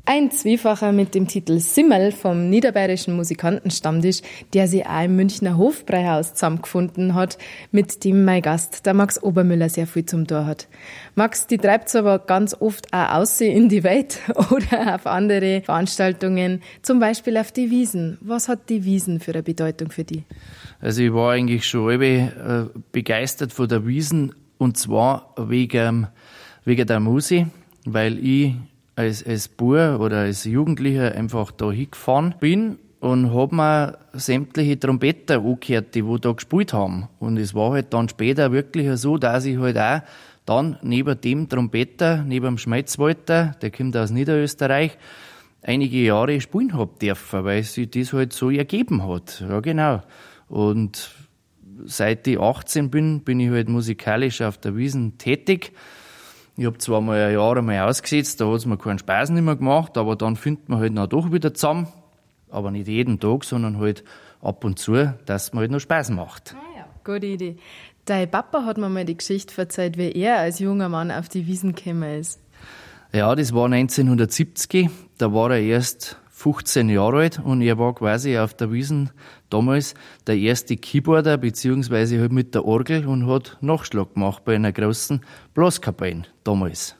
Ein Zwiefacher mit dem Titel Simmel vom Niederbayerischen Musikantenstammtisch, der sich auch im Münchner Hofbräuhaus zusammengefunden hat, mit dem mein Gast, der Max Obermüller, sehr viel zum Tor hat. Max, die treibt's aber ganz oft auch aus in die Welt oder auf andere Veranstaltungen, zum Beispiel auf die Wiesn. Was hat die Wiesn für eine Bedeutung für dich? Also ich war eigentlich schon begeistert von der Wiesn, und zwar wegen der Musik, weil ich als Bub oder als Jugendlicher einfach da hingefahren bin und hab mir sämtliche Trompeter angehört, die da gespielt haben. Und es war halt dann später wirklich so, dass ich halt auch dann neben dem Trompeter, neben dem Schmelzwalter, der kommt aus Niederösterreich, einige Jahre spielen hab dürfen, weil sich das halt so ergeben hat. Ja, genau. Und seit ich 18 bin ich halt musikalisch auf der Wiesn tätig. Ich hab zwar mal ein Jahr einmal ausgesetzt, da hat's mir keinen Spaß nicht mehr gemacht, aber dann findet man halt noch doch wieder zusammen. Aber nicht jeden Tag, sondern halt ab und zu, dass es mir halt noch Spaß macht. Ah ja, gute Idee. Dein Papa hat mir mal die Geschichte erzählt, wie er als junger Mann auf die Wiesn gekommen ist. Ja, das war 1970, da war er erst 15 Jahre alt und er war quasi auf der Wiesn damals der erste Keyboarder, beziehungsweise halt mit der Orgel, und hat Nachschlag gemacht bei einer großen Blaskapelle damals.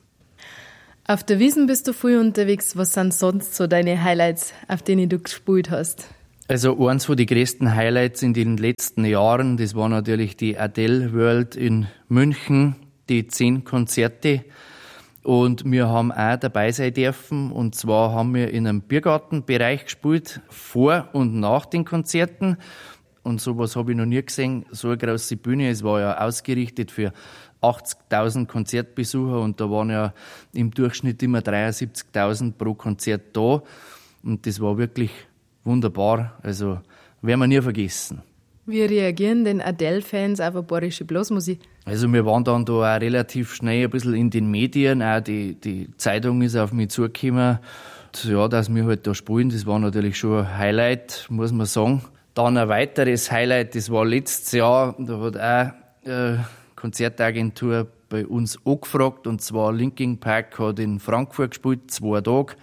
Auf der Wiesn bist du viel unterwegs. Was sind sonst so deine Highlights, auf denen du gespielt hast? Also eins von den größten Highlights in den letzten Jahren, das war natürlich die Adele World in München, die 10 Konzerte. Und wir haben auch dabei sein dürfen, und zwar haben wir in einem Biergartenbereich gespielt, vor und nach den Konzerten. Und sowas habe ich noch nie gesehen, so eine große Bühne. Es war ja ausgerichtet für 80.000 Konzertbesucher und da waren ja im Durchschnitt immer 73.000 pro Konzert da. Und das war wirklich wunderbar, also werden wir nie vergessen. Wie reagieren denn Adele-Fans auf eine bayerische Blasmusik? Also wir waren dann da auch relativ schnell ein bisschen in den Medien, auch die Zeitung ist auf mich zugekommen. Ja, dass wir halt da spielen, das war natürlich schon ein Highlight, muss man sagen. Dann ein weiteres Highlight, das war letztes Jahr, da hat auch eine Konzertagentur bei uns angefragt, und zwar Linkin Park hat in Frankfurt gespielt, 2 Tage.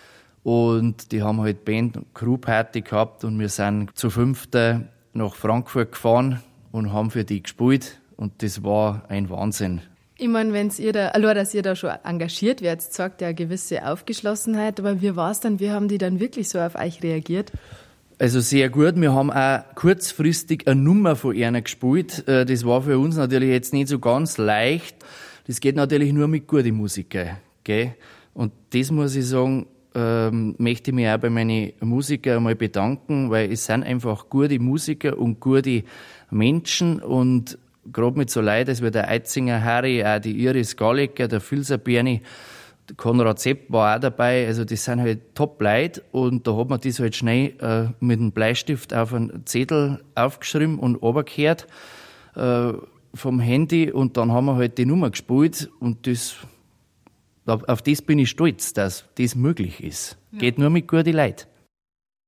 Und die haben halt Band- und Crew-Party gehabt und wir sind zu 5. nach Frankfurt gefahren und haben für die gespielt. Und das war ein Wahnsinn. Ich meine, dass ihr da schon engagiert werdet, zeigt ja eine gewisse Aufgeschlossenheit. Aber wie war es dann? Wie haben die dann wirklich so auf euch reagiert? Also sehr gut. Wir haben auch kurzfristig eine Nummer von einer gespielt. Das war für uns natürlich jetzt nicht so ganz leicht. Das geht natürlich nur mit guten Musikern, gell? Und das muss ich sagen, möchte ich mich auch bei meinen Musikern einmal bedanken, weil es sind einfach gute Musiker und gute Menschen, und gerade mit so Leuten, als wie der Eitzinger Harry, auch die Iris Galliker, der Filzer Berni, der Konrad Sepp war auch dabei, also das sind halt Top-Leute, und da hat man das halt schnell mit einem Bleistift auf einen Zettel aufgeschrieben und runtergehört vom Handy, und dann haben wir halt die Nummer gespielt, und auf das bin ich stolz, dass das möglich ist. Ja. Geht nur mit guten Leuten.